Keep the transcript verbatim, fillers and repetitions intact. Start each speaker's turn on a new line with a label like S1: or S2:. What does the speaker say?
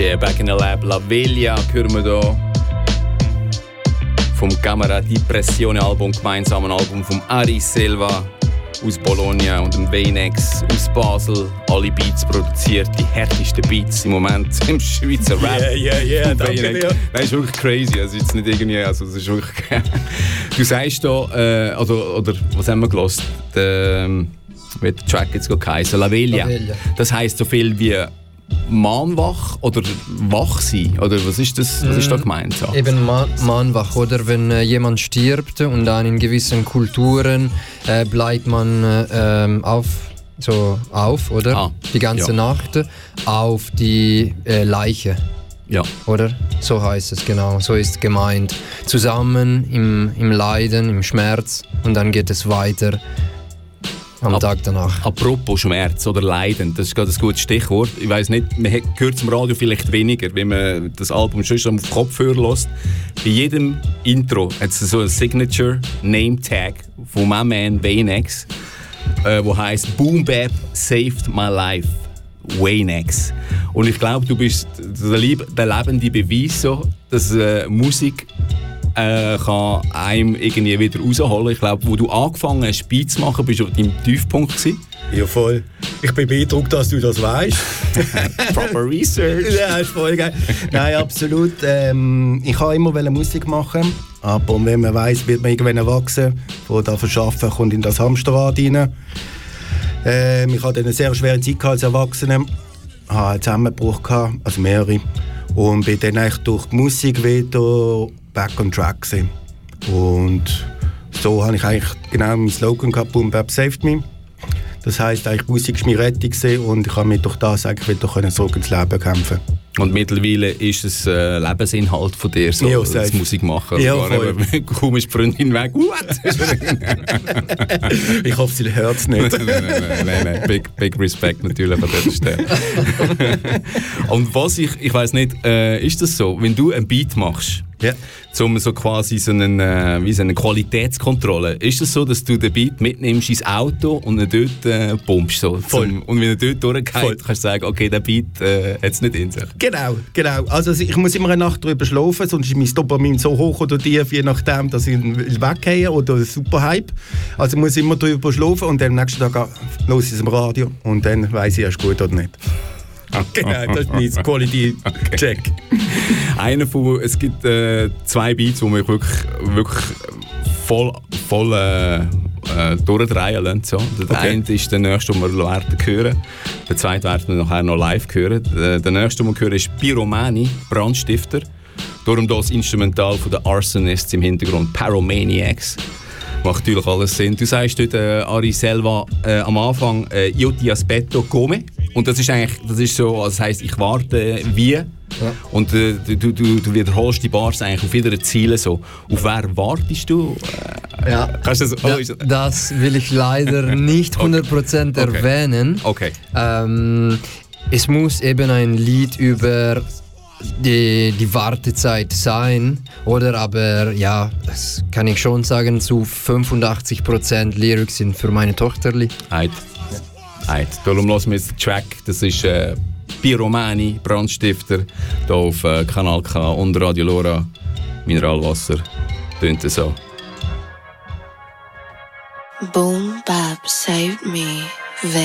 S1: Yeah, Back in the Lab, La Veglia hören wir hier. Vom Camera Depressione Album, gemeinsamen Album vom Ari Selva aus Bologna und dem Veinex aus Basel. Alle Beats produziert, die härtesten Beats im Moment im Schweizer Rap.
S2: Yeah, yeah, yeah, danke dir.
S1: Das ist wirklich crazy, also jetzt nicht irgendwie, also das ist wirklich... Du sagst da, äh, oder, oder was haben wir gehört? Der, wie der Track jetzt geheißen? La Veglia. La Veglia. Das heisst so viel wie Mahnwach oder wach sein? Oder was ist das? Was ist da gemeint? So?
S3: Eben Ma- Mahnwach, oder wenn äh, jemand stirbt und dann in gewissen Kulturen äh, bleibt man äh, ähm, auf, so auf, oder? Ah, die ganze ja. Nacht auf die äh, Leiche.
S1: Ja.
S3: Oder? So heißt es, genau. So ist gemeint. Zusammen im, im Leiden, im Schmerz und dann geht es weiter. Am Tag danach.
S1: Apropos Schmerz oder Leiden, das ist gerade ein gutes Stichwort. Ich weiss nicht, man hört es im Radio vielleicht weniger, wenn man das Album schon auf Kopfhörer hört. Bei jedem Intro hat es so ein Signature Name Tag von my man Veinex, äh, wo heisst Boom Bap Saved My Life. Veinex. Und ich glaube, du bist der, Lieb- der lebende Beweis, so, dass äh, Musik Äh, kann einem irgendwie wieder rausholen. Ich glaube, wo du angefangen hast, Beats zu machen, bist du auf deinem Tiefpunkt gewesen.
S2: Ja, voll. Ich bin beeindruckt, dass du das weißt.
S1: Proper Research.
S2: Ja, ist voll geil. Nein, absolut. Ähm, ich wollte immer Musik machen, aber wenn man weiss, wird man irgendwann erwachsen. Von da verschaffen kommt in das Hamsterrad rein. Ähm, ich hatte eine sehr schwere Zeit als Erwachsener. Ich hatte einen Zusammenbruch gehabt, also mehrere. Und bin dann eigentlich durch die Musik wieder back on track gewesen. Und so habe ich eigentlich genau meinen Slogan gehabt, Boom Bap Saved Me. Das heisst, eigentlich Musik war meine Rettung und ich habe mich durch das eigentlich wieder zurück ins Leben kämpfen.
S1: Und mittlerweile ist es äh, Lebensinhalt von dir, so
S2: ja,
S1: das Musik machen.
S2: Ja,
S1: eben, kaum ist die Freundin weg.
S2: Ich hoffe, sie hört es nicht.
S1: nein, nein, nein, nein, nein. Big, big Respect natürlich an dieser Stelle. Und was ich, ich weiss nicht, äh, ist das so, wenn du einen Beat machst,
S2: ja.
S1: um so quasi so eine, äh, wie so eine Qualitätskontrolle, ist es so, dass du den Beat mitnimmst ins Auto und ihn dort äh, pumpst? So, zum, und wenn er dort durchgeht, kannst du sagen, okay, der Beat äh, hat es nicht in sich.
S2: Genau, genau. Also ich muss immer eine Nacht drüber schlafen, sonst ist mein Dopamin so hoch oder tief, je nachdem, dass ich ihn weggehe oder super Hype. Also ich muss immer drüber schlafen und dann am nächsten Tag los ist es im Radio und dann weiss ich, ist gut oder nicht.
S1: Okay.
S2: Genau, das ist mein Quality-Check.
S1: Okay. Einer von, es gibt äh, zwei Beats, die mich wirklich, wirklich voll, voll äh, äh, durchdrehen lassen. So. Der okay. eine ist der nächste, den wir werden hören. Der zweite werden wir nachher noch live hören. Der, der nächste, den wir hören, ist Pyromani, Brandstifter. Darum das Instrumental von den Arsonists im Hintergrund, Pyromaniacs. Macht natürlich alles Sinn. Du sagst dort, äh, Ari Selva, äh, am Anfang, äh, Io ti aspetto come. Und das ist eigentlich, das ist so, also das heisst, ich warte wie. Ja. Und äh, du, du, du wiederholst die Bars eigentlich auf jeder Ziele so. Auf wer wartest du?
S3: Äh, ja.
S1: Kannst du das, oh,
S3: da, das will ich leider nicht hundert Prozent okay. erwähnen.
S1: Okay.
S3: Ähm, es muss eben ein Lied über die, die Wartezeit sein, oder? Aber ja, das kann ich schon sagen, zu fünfundachtzig Prozent Lyrics sind für meine Tochterli.
S1: Eit. Eit. Darum hören wir jetzt den Track, das ist äh, Pyromani, Brandstifter, hier auf äh, Kanal K und Radio Lora, Mineralwasser, tönt so.
S4: Boom Bap saved me.